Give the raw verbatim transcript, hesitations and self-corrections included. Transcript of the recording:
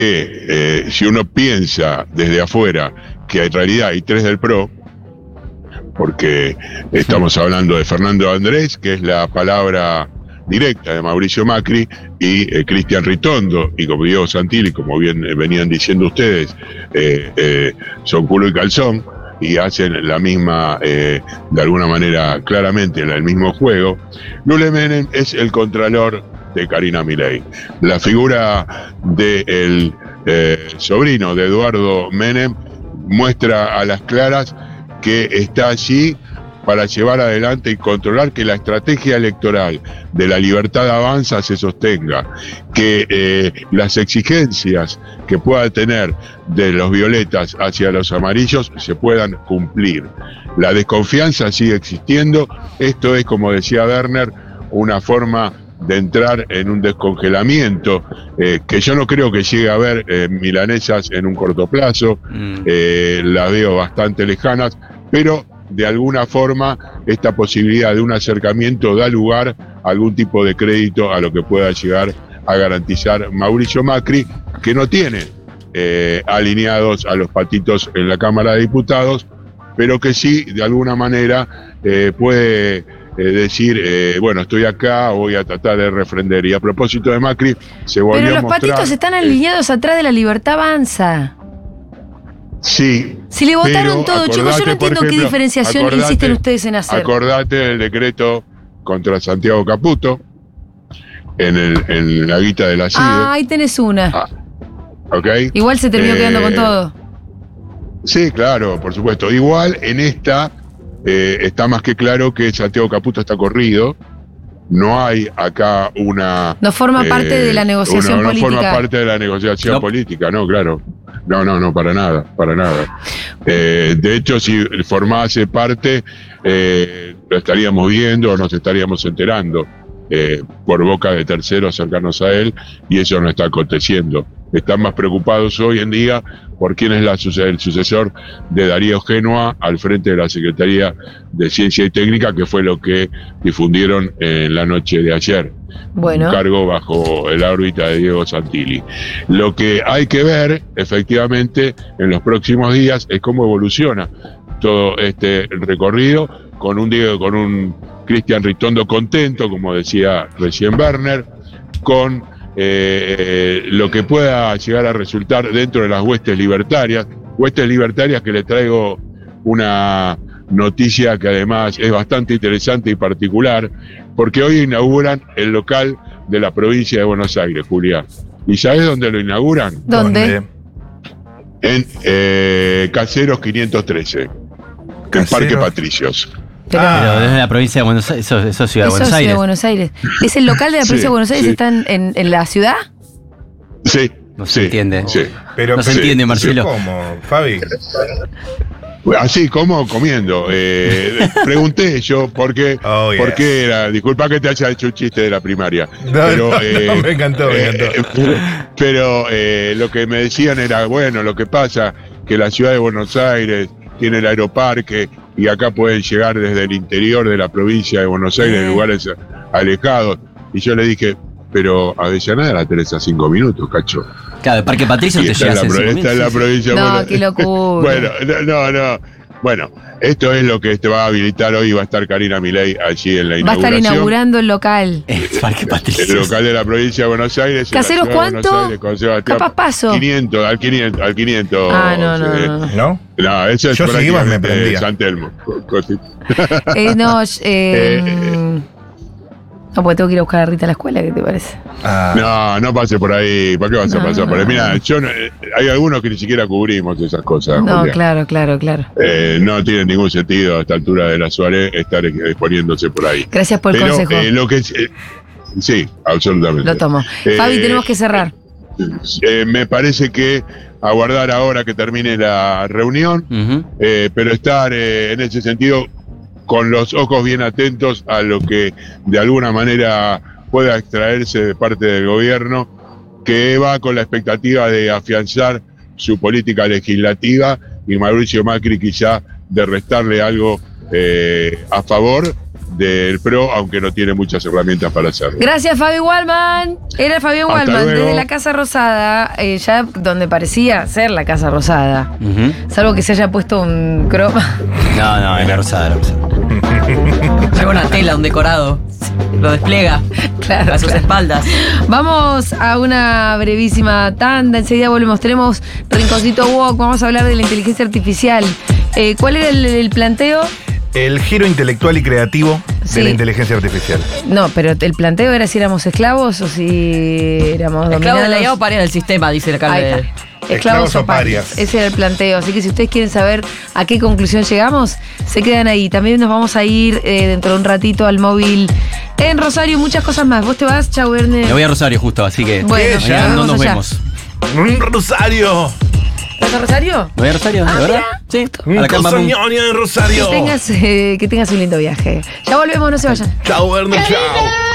eh, si uno piensa desde afuera que en realidad hay tres del P R O, porque estamos hablando de Fernando Andrés, que es la palabra directa de Mauricio Macri, y eh, Cristian Ritondo, y como Diego Santilli, como bien eh, venían diciendo ustedes, eh, eh, son culo y calzón, y hacen la misma, eh, de alguna manera, claramente, el mismo juego. Lule Menem es el contralor de Karina Milei. La figura del eh, sobrino de Eduardo Menem muestra a las claras que está allí para llevar adelante y controlar que la estrategia electoral de La Libertad Avanza se sostenga, que eh, las exigencias que pueda tener de los violetas hacia los amarillos se puedan cumplir. La desconfianza sigue existiendo. Esto es, como decía Werner, una forma de entrar en un descongelamiento eh, que yo no creo que llegue a haber eh, milanesas en un corto plazo. mm. eh, las veo bastante lejanas, pero de alguna forma esta posibilidad de un acercamiento da lugar a algún tipo de crédito a lo que pueda llegar a garantizar Mauricio Macri, que no tiene eh, alineados a los patitos en la Cámara de Diputados, pero que sí de alguna manera eh, puede eh, decir, eh, bueno, estoy acá, voy a tratar de refrender. Y a propósito de Macri, se volvió pero a mostrar... Pero los patitos están alineados eh, atrás de La Libertad Avanza. Sí. Si le votaron todo, chicos, yo no entiendo ejemplo, qué diferenciación acordate, insisten ustedes en hacer. Acordate del decreto contra Santiago Caputo en, el, en la guita de la C I D E. Ah, ahí tenés una. Ah, okay. Igual se terminó eh, quedando con todo. Sí, claro, por supuesto. Igual en esta eh, está más que claro que Santiago Caputo está corrido. No hay acá una... No forma eh, parte de la negociación una, política. No forma parte de la negociación no. política, no, claro. No, no, no, para nada, para nada. Eh, de hecho, si formase parte, eh, lo estaríamos viendo o nos estaríamos enterando eh, por boca de terceros cercanos a él, y eso no está aconteciendo. Están más preocupados hoy en día por quién es la, el sucesor de Darío Génoa al frente de la Secretaría de Ciencia y Técnica, que fue lo que difundieron en la noche de ayer. Bueno. Un cargo bajo la órbita de Diego Santilli. Lo que hay que ver, efectivamente, en los próximos días es cómo evoluciona todo este recorrido, con un Diego, con un Cristian Ritondo contento, como decía recién Werner, con eh, lo que pueda llegar a resultar dentro de las huestes libertarias, huestes libertarias que le traigo una noticia que además es bastante interesante y particular, porque hoy inauguran el local de la provincia de Buenos Aires, Julián. ¿Y sabés dónde lo inauguran? ¿Dónde? En eh, Caseros quinientos trece, en Parque Patricios. Pero, ah. pero desde la provincia de Buenos Aires, eso, eso es Ciudad de Buenos Aires. Ciudad de Buenos Aires. ¿Es el local de la provincia sí, de Buenos Aires? Sí. ¿Está en, en, en la ciudad? Sí. No sí, se entiende. Sí. Pero, no se sí, entiende, Marcelo. ¿Cómo, Fabi? Así como comiendo. Eh, pregunté yo por qué, oh, yeah. por qué era. Disculpa que te haya hecho un chiste de la primaria. No, pero, no, eh, no, me encantó, me encantó. Eh, pero eh, lo que me decían era, bueno, lo que pasa que la ciudad de Buenos Aires tiene el aeroparque y acá pueden llegar desde el interior de la provincia de Buenos Aires, en lugares alejados. Y yo le dije, pero Avellaneda la tenés a cinco minutos, cacho. Claro, el Parque Patricio te llegas en cinco minutos. Está en la provincia. No, bueno, qué locura. Bueno, no, no. Bueno, esto es lo que te va a habilitar hoy. Va a estar Karina Milei allí en la inauguración. Va a estar inaugurando el local. El Parque Patricio. El local de la provincia de Buenos Aires. ¿Caseros cuánto? Aires, Capaz paso. quinientos, al quinientos, al quinientos. Ah, no, no, eh, no. ¿No? No, eso es Yo si iba me prendía. San Telmo. Eh, no, eh, eh, no, porque tengo que ir a buscar a Rita a la escuela, ¿qué te parece? Ah. No, no pase por ahí. ¿Para qué vas no, a pasar por ahí? Mira, yo no, hay algunos que ni siquiera cubrimos esas cosas. No, Julián. claro, claro, claro. Eh, no tiene ningún sentido a esta altura de la Suárez estar exponiéndose por ahí. Gracias por el Pero, consejo. Eh, lo que, eh, sí, absolutamente. Lo tomo. Eh, Fabi, tenemos que cerrar. Eh, me parece que aguardar ahora que termine la reunión, uh-huh. eh, pero estar eh, en ese sentido con los ojos bien atentos a lo que de alguna manera pueda extraerse de parte del gobierno, que va con la expectativa de afianzar su política legislativa y Mauricio Macri quizá de restarle algo eh, a favor del PRO, aunque no tiene muchas herramientas para hacerlo. Gracias, Fabi Wallman. Era Fabián Hasta Wallman, luego. desde la Casa Rosada, eh, ya donde parecía ser la Casa Rosada. Ujú. Salvo que se haya puesto un croma. No, no, es la rosada, la rosada. Lleva una tela, un decorado. Lo despliega Claro, a sus claro. espaldas. Vamos a una brevísima tanda, enseguida volvemos. Tenemos Rinconcito Walk, vamos a hablar de la inteligencia artificial. Eh, ¿Cuál era el, el planteo? El giro intelectual y creativo Sí. de la inteligencia artificial. No, pero el planteo era si éramos esclavos o si éramos Esclavo dominados. de la I A o paria del sistema, dice acá. Ahí el- está. Esclavos Esclavos o o parias. parias. Ese era el planteo. Así que si ustedes quieren saber a qué conclusión llegamos, se quedan ahí. También nos vamos a ir eh, dentro de un ratito al móvil en Rosario. Muchas cosas más. ¿Vos te vas, Chau, Verne? Me voy a Rosario justo, así que Bueno, ¿Qué? ya mañana no vamos nos allá. vemos. ¡Un Rosario! ¿Vas a Rosario? ¿Me voy a Rosario? Ah, ¿De verdad? mira. Sí. ¡Un A la cama. cosañoña en Que Rosario! tengas, eh, que tengas un lindo viaje. Ya volvemos, no se vayan. ¡Chao, Verne, chao!